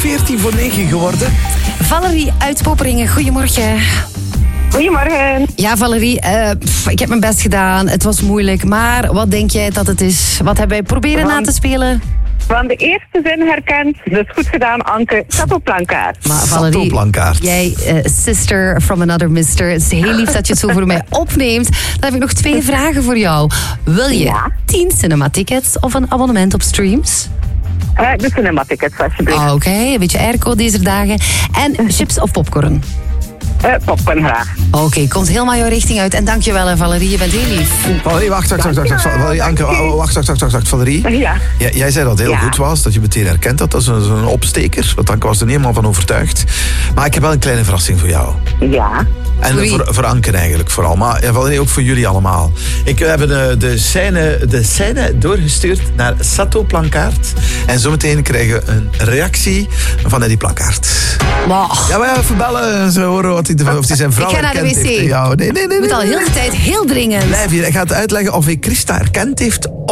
9 geworden. Valerie uit Poperingen, goedemorgen. Goedemorgen. Ja, Valerie, ik heb mijn best gedaan. Het was moeilijk, maar wat denk jij dat het is? Wat hebben wij proberen na te spelen? Van de eerste zin herkend, dus goed gedaan, Anke. Chateauplankaart. Maar Valerie, Chateauplankaart. jij, sister from another mister. Het is heel lief dat je het zo voor mij opneemt. Dan heb ik nog 2 vragen voor jou. Wil je 10 cinema-tickets of een abonnement op streams? De cinema-tickets, alsjeblieft. Oké, een beetje airco deze dagen. En chips of popcorn? Popcorn graag. Oké, komt helemaal jouw richting uit. En dankjewel, hè, Valerie, je bent heel lief. Valerie, wacht. Valerie, Anke, wacht. Valerie. Ja. Jij zei dat het heel goed was, dat je meteen herkent dat. Dat is een opsteker, want Anke was er niet helemaal van overtuigd. Maar ik heb wel een kleine verrassing voor jou. Ja. En voor Anke eigenlijk vooral. Maar Valerie, ook voor jullie allemaal. Ik heb de scène doorgestuurd naar Chateauplankaart. En zometeen krijgen we een reactie van die plankaart. Wow. Ja, maar even bellen. Ze horen of hij zijn vrouw Ik ga naar de herkend wc. heeft. Ja, nee. Ik moet al heel de tijd heel dringend. Blijf hier. Ik ga het uitleggen of hij Christa herkend heeft